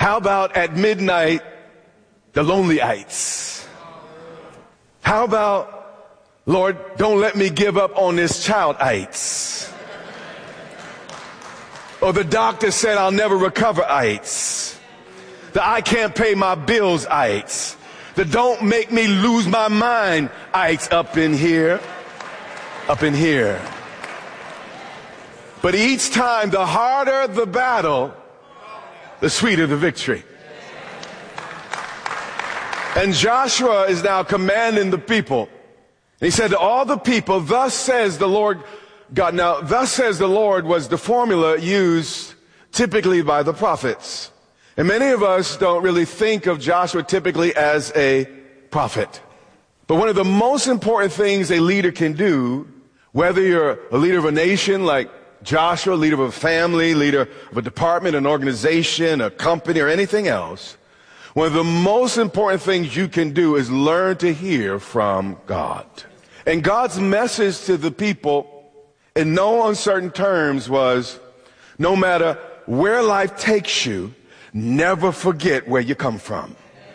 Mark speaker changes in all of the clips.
Speaker 1: How about at midnight, the lonelyites? How about, Lord, don't let me give up on this childites? Or the doctor said I'll never recover-ites. The I can't pay my bills-ites. The don't make me lose my mind-ites up in here. Up in here. But each time, the harder the battle, the sweeter the victory. And Joshua is now commanding the people. He said to all the people, thus says the Lord God. Now, thus says the Lord was the formula used typically by the prophets. And many of us don't really think of Joshua typically as a prophet. But one of the most important things a leader can do, whether you're a leader of a nation like Joshua, leader of a family, leader of a department, an organization, a company, or anything else, one of the most important things you can do is learn to hear from God. And God's message to the people in no uncertain terms was, no matter where life takes you, never forget where you come from.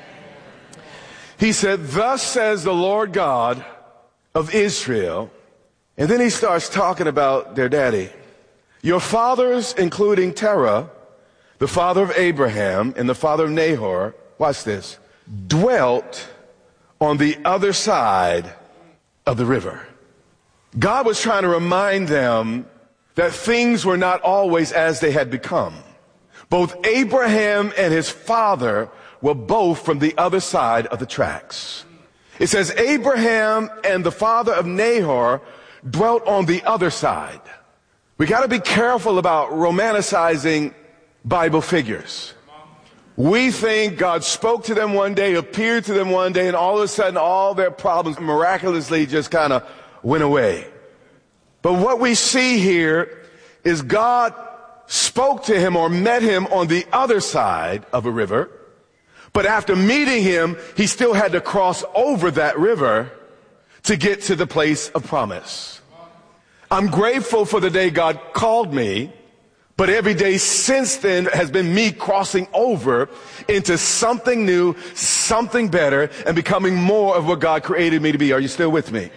Speaker 1: He said, thus says the Lord God of Israel. And then he starts talking about their daddy. Your fathers, including Terah, the father of Abraham and the father of Nahor, watch this, dwelt on the other side of the river. God was trying to remind them that things were not always as they had become. Both Abraham and his father were both from the other side of the tracks. It says Abraham and the father of Nahor dwelt on the other side. We got to be careful about romanticizing Bible figures. We think God spoke to them one day, appeared to them one day, and all of a sudden all their problems miraculously just kind of went away. But what we see here is God spoke to him or met him on the other side of a river. But after meeting him, he still had to cross over that river to get to the place of promise. I'm grateful for the day God called me, but every day since then has been me crossing over into something new, something better, and becoming more of what God created me to be. Are you still with me?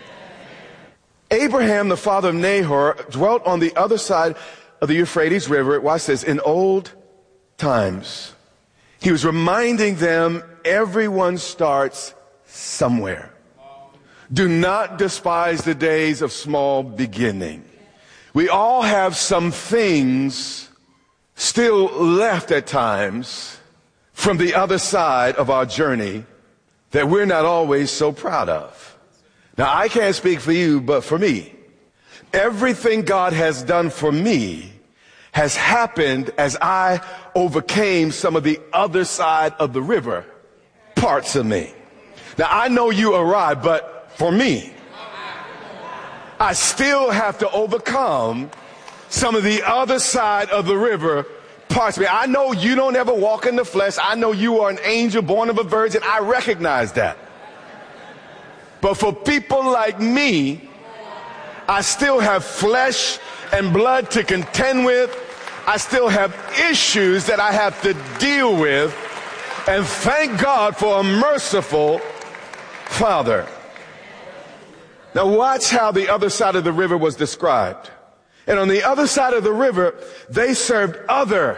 Speaker 1: Abraham, the father of Nahor, dwelt on the other side of the Euphrates River. Watch this. In old times, he was reminding them everyone starts somewhere. Do not despise the days of small beginning. We all have some things still left at times from the other side of our journey that we're not always so proud of. Now, I can't speak for you, but for me, everything God has done for me has happened as I overcame some of the other side of the river parts of me. Now, I know you arrived, but for me, I still have to overcome some of the other side of the river parts of me. I know you don't ever walk in the flesh. I know you are an angel born of a virgin. I recognize that. But for people like me, I still have flesh and blood to contend with. I still have issues that I have to deal with. And thank God for a merciful Father. Now watch how the other side of the river was described. And on the other side of the river, they served other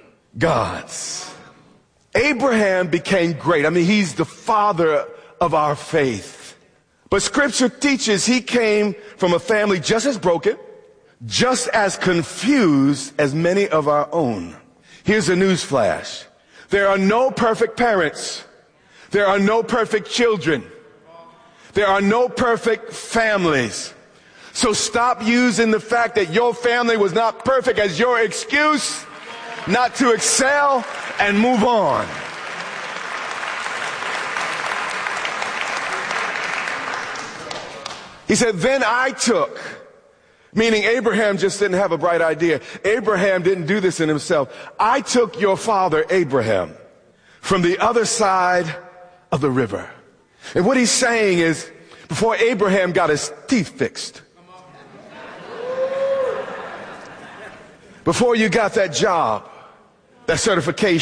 Speaker 1: gods. Abraham became great. I mean, he's the father of our faith. But scripture teaches he came from a family just as broken, just as confused as many of our own. Here's a news flash. There are no perfect parents. There are no perfect children. There are no perfect families. So stop using the fact that your family was not perfect as your excuse not to excel and move on. He said, then I took, meaning Abraham just didn't have a bright idea. Abraham didn't do this in himself. I took your father, Abraham, from the other side of the river. And what he's saying is, before Abraham got his teeth fixed, before you got that job, that certification,